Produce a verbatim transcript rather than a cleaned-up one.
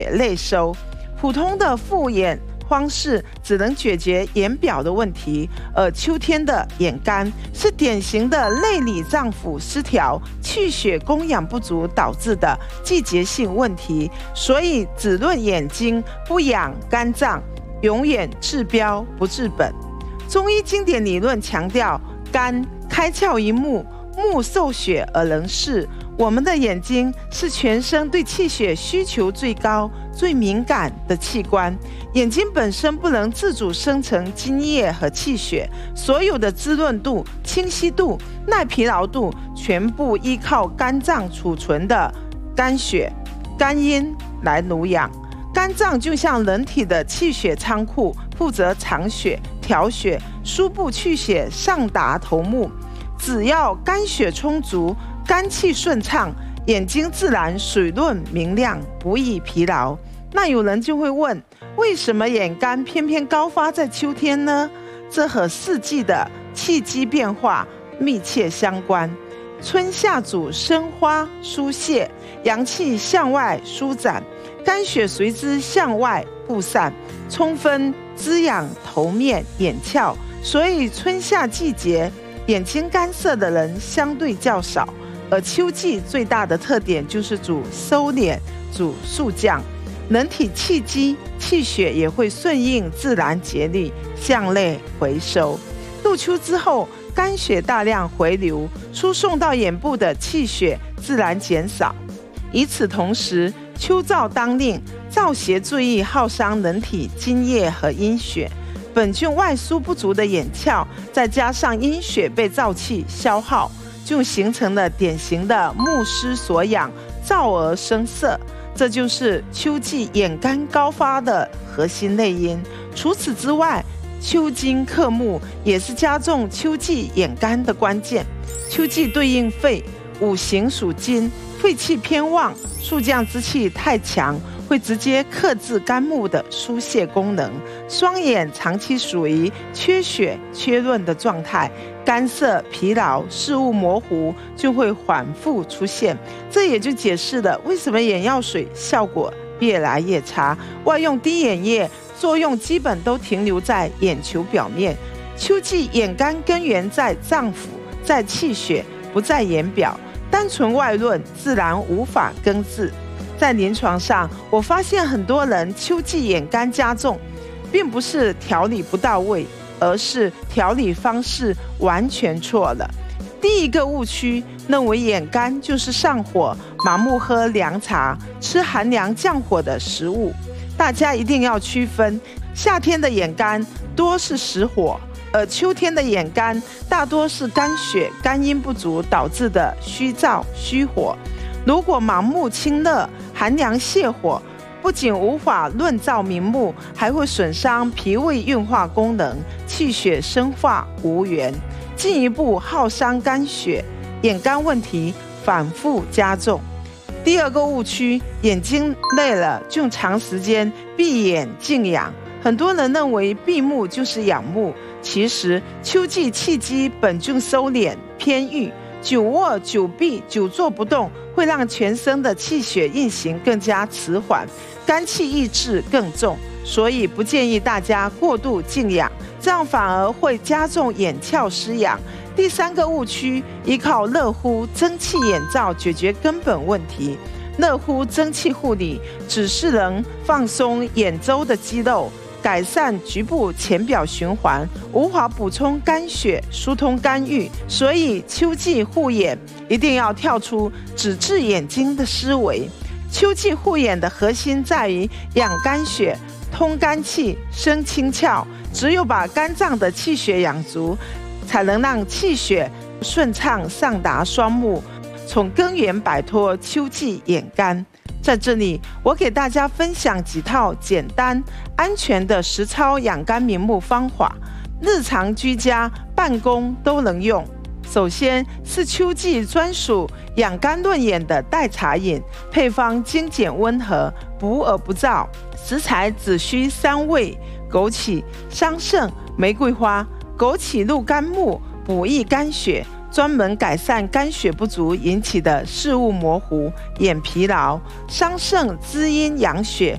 泪收。普通的复眼方式只能解决眼表的问题，而秋天的眼干是典型的内里脏腑失调、气血供氧不足导致的季节性问题，所以只论眼睛不养肝脏，永远治标不治本。中医经典理论强调，肝开窍于目，目受血而能视。我们的眼睛是全身对气血需求最高、最敏感的器官。眼睛本身不能自主生成津液和气血，所有的滋润度、清晰度、耐疲劳度，全部依靠肝脏储存的肝血、肝阴来濡养。肝脏就像人体的气血仓库，负责藏血、调血、输布去血，上达头目。只要肝血充足，肝气顺畅，眼睛自然水润明亮，不易疲劳。那有人就会问，为什么眼干偏偏高发在秋天呢？这和四季的气机变化密切相关。春夏主生花疏泄，阳气向外舒展，肝血随之向外布散，充分滋养头面眼窍，所以春夏季节眼睛干涩的人相对较少。而秋季最大的特点就是主收敛、主肃降，人体气机、气血也会顺应自然节律向内回收。入秋之后，肝血大量回流，输送到眼部的气血自然减少。与此同时，秋燥当令，燥邪最易耗伤人体津液和阴血。本就外输不足的眼窍，再加上阴血被燥气消耗，就形成了典型的目失所养、燥而生涩。这就是秋季眼干高发的核心内因。除此之外，秋金克木也是加重秋季眼干的关键。秋季对应肺，五行属金，肺气偏旺，肃降之气太强，会直接克制肝木的疏泄功能。双眼长期属于缺血缺润的状态，干涩疲劳、视物模糊就会反复出现。这也就解释了为什么眼药水效果越来越差，外用滴眼液作用基本都停留在眼球表面。秋季眼干根源在脏腑，在气血，不在眼表，单纯外论自然无法根治。在临床上，我发现很多人秋季眼干加重，并不是调理不到位，而是调理方式完全错了。第一个误区，认为眼干就是上火，盲目喝凉茶，吃寒凉降火的食物。大家一定要区分，夏天的眼干多是实火，而秋天的眼干大多是肝血、肝阴不足导致的虚燥虚火。如果盲目清热、寒凉泻火，不仅无法润燥明目，还会损伤脾胃运化功能，气血生化无源，进一步耗伤肝血，眼干问题反复加重。第二个误区，眼睛累了就长时间闭眼静养。很多人认为闭目就是养目，其实秋季气机本就收敛偏郁，久卧久闭久坐不动，会让全身的气血运行更加迟缓，肝气郁滞更重，所以不建议大家过度静养，这样反而会加重眼窍失养。第三个误区，依靠热敷蒸汽眼罩解决根本问题。热敷蒸汽护理只是能放松眼周的肌肉，改善局部浅表循环，无法补充肝血、疏通肝郁。所以秋季护眼一定要跳出只治眼睛的思维。秋季护眼的核心在于养肝血、通肝气、生清窍。只有把肝脏的气血养足，才能让气血顺畅上达双目，从根源摆脱秋季眼干。在这里，我给大家分享几套简单、安全的实操养肝明目方法，日常居家、办公都能用。首先是秋季专属养肝润眼的代茶饮，配方精简温和，补而不燥，食材只需三味：枸杞、桑葚、玫瑰花。枸杞入肝木，补益肝血，专门改善肝血不足引起的视物模糊、眼疲劳；桑葚滋阴养血，